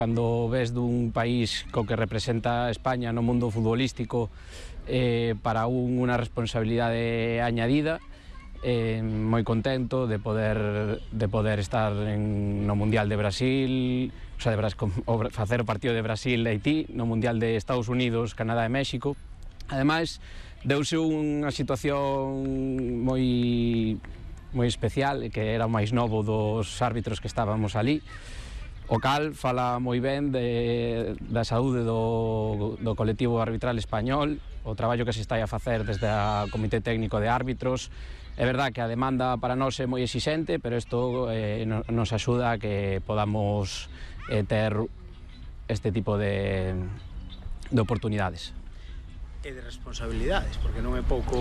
Cando ves dun país co que representa España no mundo futbolístico, para unha responsabilidade añadida, moi contento de poder estar no Mundial de Brasil, facer o partido de Brasil e Haití, no Mundial de Estados Unidos, Canadá e México. Ademais, deuse unha situación moi especial, que era o máis novo dos árbitros que estábamos ali, o cal fala moi ben da saúde do colectivo arbitral español, o traballo que se está a facer desde o Comité Técnico de Árbitros. É verdad que a demanda para nós é moi exixente, pero isto nos axuda a que podamos ter este tipo de oportunidades. E de responsabilidades, porque non é pouco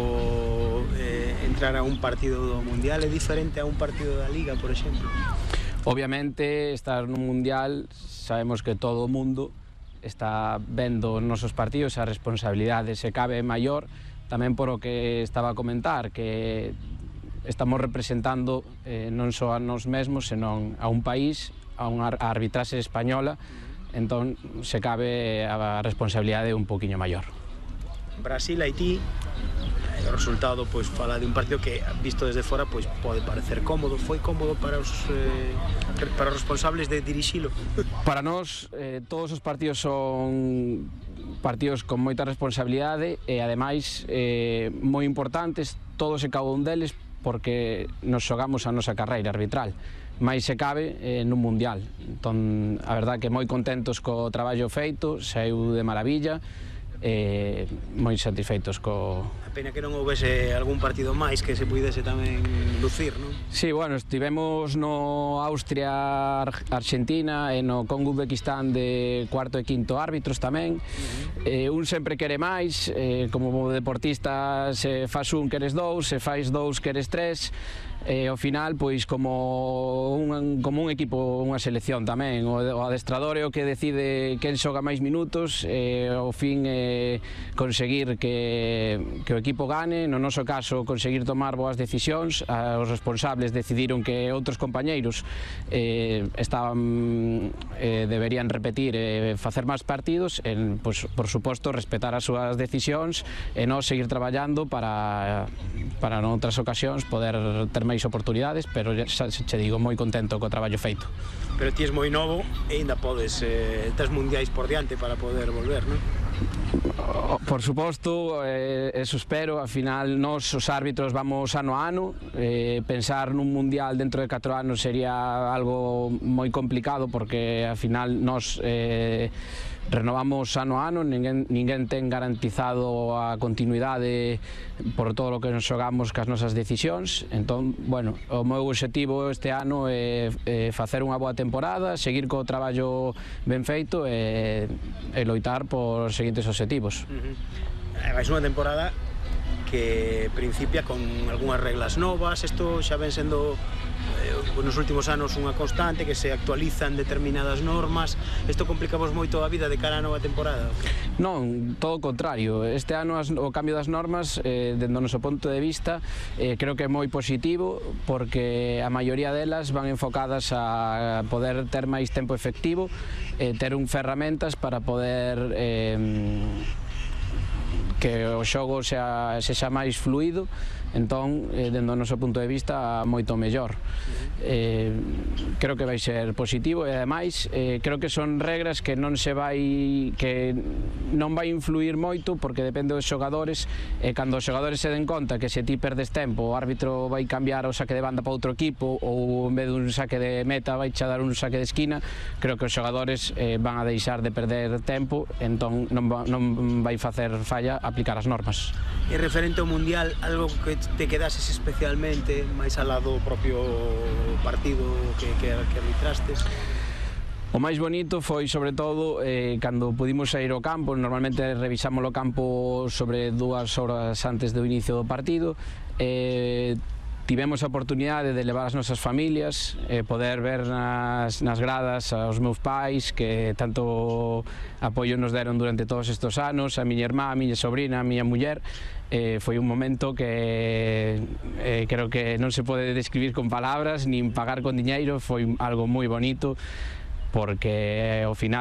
entrar a un partido do Mundial, é diferente a un partido da Liga, por exemplo. Obviamente, estar nun Mundial, sabemos que todo o mundo está vendo os nosos partidos, a responsabilidade se cabe maior, tamén por o que estaba a comentar, que estamos representando non só a nós mesmos, senón a un país, a unha arbitraxe española, entón se cabe a responsabilidade un poquinho maior. Brasil-Haití, o resultado fala de un partido que, visto desde fora, pode parecer cómodo. Foi cómodo para os responsables de dirixilo? Para nós, todos os partidos son partidos con moita responsabilidade e, ademais, moi importantes, todos e cada un deles, porque nos xogamos a nosa carreira arbitral, máis se cabe nun Mundial. Entón, a verdad que moi contentos co traballo feito, saiu de maravilla, moi satisfeitos co... A pena que non houvese algún partido máis que se puidese tamén lucir, non? Sí, bueno, estivemos no Austria-Argentina e no Congo-Uzbequistán de cuarto e quinto árbitros tamén. Un sempre quere máis, como deportista se faz un queres dous, se faz dous queres tres, e ao final, como un equipo, unha selección tamén, o adestrador é o que decide quen xoga máis minutos, ao fin conseguir que o equipo gane, no noso caso conseguir tomar boas decisións. Os responsables decidiron que outros compañeiros deberían repetir e facer máis partidos, por suposto respetar as súas decisións e non seguir traballando para noutras ocasións poder ter máis oportunidades, pero xa che digo, moi contento co traballo feito. Pero ti és moi novo e ainda podes, tes mundiais por diante para poder volver, non? Por suposto, eso espero. Ao final, nós os árbitros vamos ano a ano, pensar nun mundial dentro de 4 anos sería algo moi complicado, porque ao final nós renovamos ano a ano, ninguén ten garantizado a continuidade por todo o que nos xogamos cas nosas decisións. Entón, bueno, o meu obxectivo este ano é facer unha boa temporada, seguir co traballo ben feito e loitar por seguintes obxectivos. Vais unha temporada que principia con algunhas reglas novas, isto xa ven sendo nos últimos anos unha constante, que se actualizan determinadas normas. Isto complicamos moito a vida de cara a nova temporada? Non, todo o contrario. Este ano o cambio das normas, dende o noso punto de vista, creo que é moi positivo, porque a maioría delas van enfocadas a poder ter máis tempo efectivo, ter ferramentas para poder que o xogo sexa máis fluido. Entón, dende o noso punto de vista, moito mellor. Creo que vai ser positivo e, ademais, creo que son regras que non vai influir moito, porque depende dos xogadores, e cando os xogadores se den conta que se ti perdes tempo, o árbitro vai cambiar o saque de banda para outro equipo, ou en vez dun saque de meta vai xa dar un saque de esquina, creo que os xogadores van a deixar de perder tempo, entón non vai facer falla aplicar as normas. E referente ao Mundial, algo que te quedases especialmente máis al lado do propio partido que arbitrastes? O máis bonito foi, sobre todo, cando pudimos sair ao campo. Normalmente revisamos o campo sobre 2 horas antes do inicio do partido. Tivemos a oportunidade de levar as nosas familias, poder ver nas gradas aos meus pais, que tanto apoio nos deron durante todos estes anos, a miña irmá, a miña sobrina, a miña muller. Foi un momento que creo que non se pode describir con palabras, nin pagar con diñeiro. Foi algo moi bonito. porque ao final